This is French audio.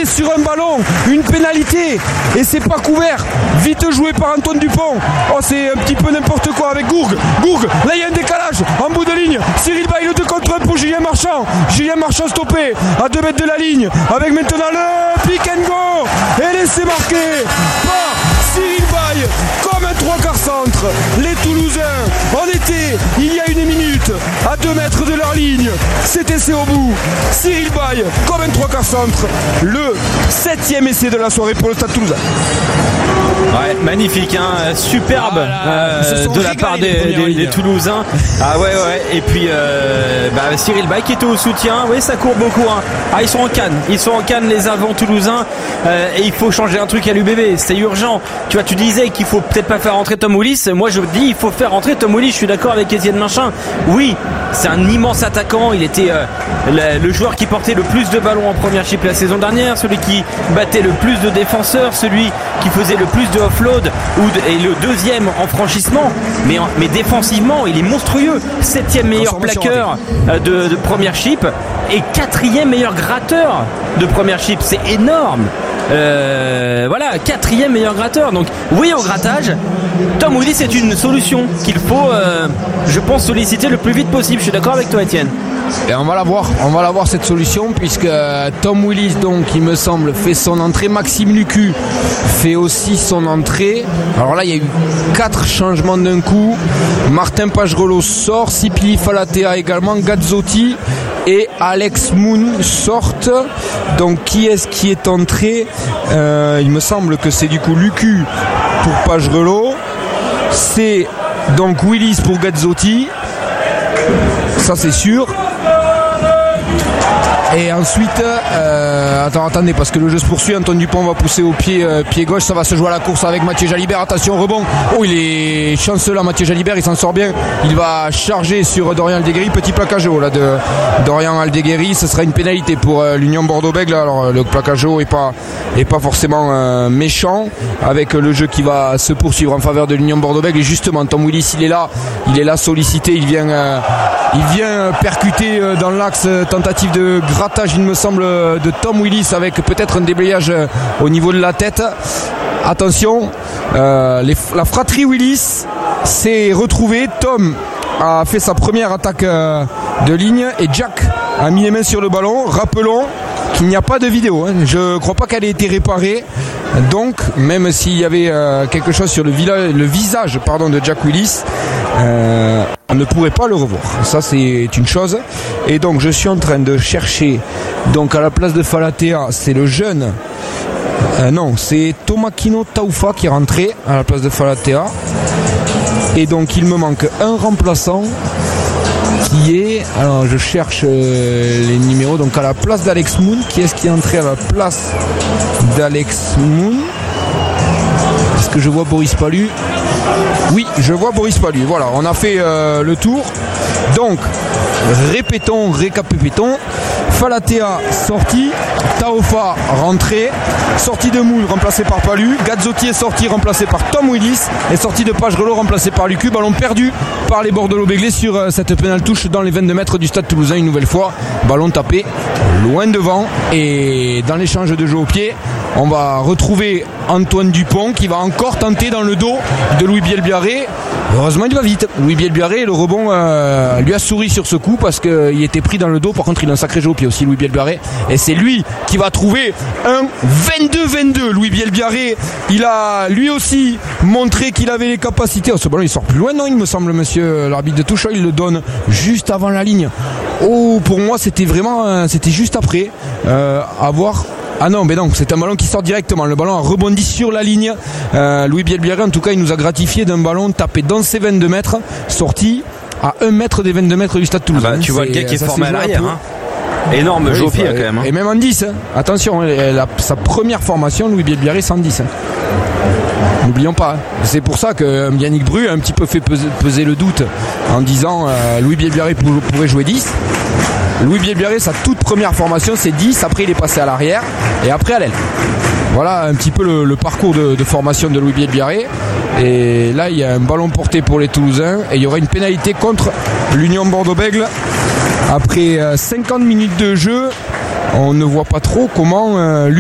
est sur un ballon, une pénalité, et c'est pas couvert. Vite joué par Antoine Dupont. Oh, c'est un petit peu n'importe quoi avec Gourgue. Là il y a un décalage en bout de ligne. Cyril Bay, le 2 contre 1 pour Julien Marchand. Julien Marchand stoppé à 2 mètres de la ligne, avec maintenant le pick and go, et laissé marquer par Cyril Bay comme un 3/4 centre. Les Toulousains en étaient il y a 1 minute à 2 mètres de leur ligne. C'était au bout. Cyril Bay comme un 3/4 centre. Le 7e essai de la soirée pour le Stade Toulousain. Ouais, magnifique, hein, superbe de la part des Toulousains. Ah ouais. Et puis Cyril Bay qui était au soutien. Oui, ça court beaucoup. Hein. Ah, ils sont en canne les avants toulousains. Et il faut changer un truc à l'UBB. C'est urgent. Tu vois, tu disais qu'il faut peut-être pas faire rentrer Tom Willis. Moi, je dis il faut faire rentrer Tom Willis. Je suis d'accord avec Étienne Minchin. Oui, c'est un immense attaquant. Il était le joueur qui portait le plus de ballons en premiership la saison dernière, celui qui battait le plus de défenseurs, celui qui faisait le plus de offload et le 2e en franchissement, mais défensivement il est monstrueux. 7e meilleur plaqueur de premiership et 4e meilleur gratteur de premiership, c'est énorme. 4e meilleur gratteur. Donc oui, au grattage, Tom Willis c'est une solution qu'il faut je pense solliciter le plus vite possible. Je suis d'accord avec toi, Étienne. Et on va la voir cette solution, puisque Tom Willis, donc il me semble, fait son entrée. Maxime Lucu fait aussi son entrée. Alors là il y a eu 4 changements d'un coup. Martin Pagerelot sort, Sipili Falatea également, Gazzotti et Alex Moon sortent. Donc qui est-ce qui est entré? Il me semble que c'est du coup Lucu pour Pagerelot, c'est donc Willis pour Gazzotti, ça c'est sûr. Et ensuite, attendez, parce que le jeu se poursuit. Antoine Dupont va pousser au pied gauche. Ça va se jouer à la course avec Mathieu Jalibert. Attention, rebond. Oh, il est chanceux là, Mathieu Jalibert. Il s'en sort bien. Il va charger sur Dorian Aldeguerri. Petit plaquage haut là de Dorian Aldeguerri. Ce sera une pénalité pour l'Union Bordeaux-Bègles. Alors le plaquage haut est pas forcément méchant, avec le jeu qui va se poursuivre en faveur de l'Union Bordeaux-Bègles. Et justement, Tom Willis, il est là sollicité. Il vient percuter dans l'axe, tentative de grattage, il me semble, de Tom Willis, avec peut-être un déblayage au niveau de la tête. Attention, la fratrie Willis s'est retrouvée. Tom a fait sa première attaque de ligne et Jack a mis les mains sur le ballon. Rappelons qu'il n'y a pas de vidéo, hein. Je ne crois pas qu'elle ait été réparée. Donc, même s'il y avait quelque chose sur le visage de Jack Willis, on ne pourrait pas le revoir. Ça, c'est une chose. Et donc, je suis en train de chercher. Donc, à la place de Falatea, c'est le jeune. Non, c'est Tomakino Taufa qui est rentré à la place de Falatea. Et donc, il me manque un remplaçant qui est... Alors, je cherche les numéros. Donc, à la place d'Alex Moon. Qui est-ce qui est entré à la place d'Alex Moon? Est-ce que je vois Boris Palu? Oui, je vois Boris Palu. Voilà, on a fait le tour. Donc, récapitulons. Falatea sorti, Taufa rentré, sortie de Moon remplacé par Palu, Gazzotti est sorti remplacé par Tom Willis, et sortie de Pagerelot remplacé par Lucu. Ballon perdu par les Bordelot-Béglés sur cette pénale touche dans les 22 mètres du Stade Toulousain une nouvelle fois. Ballon tapé loin devant, et dans l'échange de jeu au pied, on va retrouver Antoine Dupont qui va encore tenter dans le dos de Louis Bielbiarré. Heureusement il va vite. Louis Bielbiarré, le rebond lui a souri sur ce coup parce qu'il était pris dans le dos. Par contre il a un sacré jeu au pied aussi, Louis Bielbiarré, et c'est lui qui va trouver un 22-22. Louis Bielbiarré, il a lui aussi montré qu'il avait les capacités. Oh, ce ballon il sort plus loin, non, il me semble, monsieur l'arbitre de touche. Il le donne juste avant la ligne. Oh, pour moi c'était juste après avoir... Ah non, mais non, c'est un ballon qui sort directement. Le ballon a rebondi sur la ligne. Louis Bielbiarré, en tout cas, il nous a gratifié d'un ballon tapé dans ses 22 mètres, sorti à 1 mètre des 22 mètres du Stade Toulousain. Tu vois le gars qui est formé à l'arrière. Énorme jeu au pied quand même. Et même en 10. Hein. Attention, sa première formation, Louis Bielbiarré, c'est en 10. Hein. N'oublions pas. C'est pour ça que Yannick Bru a un petit peu fait peser le doute en disant Louis Bielbiarré pourrait jouer 10. Louis Bielbiarré, sa toute première formation, c'est 10. Après, il est passé à l'arrière et après à l'aile. Voilà un petit peu le parcours de formation de Louis Bielbiarré. Et là, il y a un ballon porté pour les Toulousains et il y aura une pénalité contre l'Union Bordeaux-Bègles. Après 50 minutes de jeu, on ne voit pas trop comment